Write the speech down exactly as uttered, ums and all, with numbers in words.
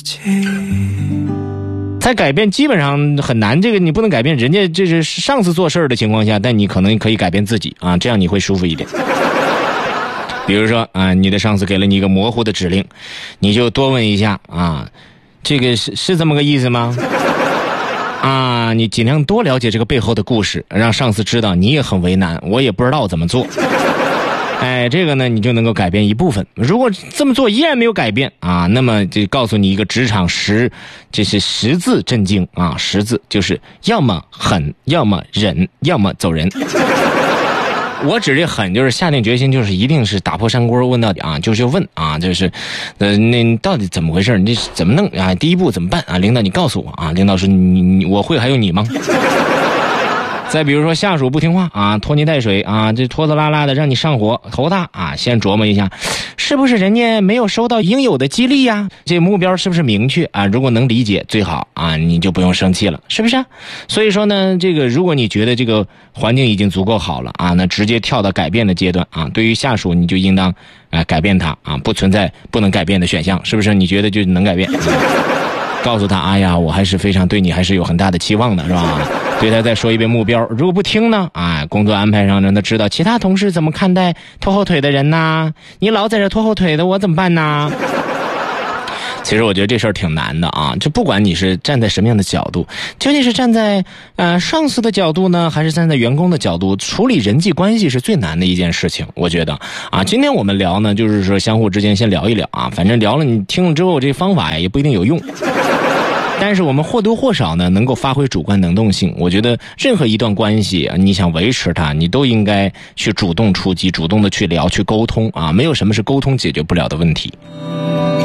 在改变基本上很难，这个你不能改变人家这是上司做事的情况下，但你可能可以改变自己啊，这样你会舒服一点。比如说啊，你的上司给了你一个模糊的指令，你就多问一下啊，这个是是这么个意思吗？啊，你尽量多了解这个背后的故事，让上司知道你也很为难，我也不知道怎么做。哎，这个呢，你就能够改变一部分。如果这么做依然没有改变啊，那么就告诉你一个职场十，这是十字震惊啊，十字就是要么狠，要么忍，要么走人。我指这狠就是下定决心，就是一定是打破砂锅问到底啊，就是问啊，就是呃那到底怎么回事，你怎么弄啊，第一步怎么办啊，领导你告诉我啊，领导说你你我会还有你吗？再比如说下属不听话啊，拖泥带水啊，这拖拖拉拉的让你上火头大啊，先琢磨一下是不是人家没有收到应有的激励呀，这目标是不是明确啊，如果能理解最好啊，你就不用生气了，是不是？所以说呢，这个如果你觉得这个环境已经足够好了啊，那直接跳到改变的阶段啊，对于下属你就应当啊改变他啊，不存在不能改变的选项，是不是？你觉得就能改变，告诉他哎呀，我还是非常对你还是有很大的期望的，是吧？对他再说一遍目标，如果不听呢，啊，工作安排上让他知道其他同事怎么看待拖后腿的人呐，你老在这拖后腿的，我怎么办呢？其实我觉得这事儿挺难的啊，就不管你是站在什么样的角度，究竟是站在呃上司的角度呢，还是站在员工的角度，处理人际关系是最难的一件事情，我觉得啊。今天我们聊呢，就是说相互之间先聊一聊啊，反正聊了你听了之后，这方法也不一定有用。但是我们或多或少呢，能够发挥主观能动性。我觉得任何一段关系啊，你想维持它，你都应该去主动出击，主动的去聊，去沟通啊，没有什么是沟通解决不了的问题。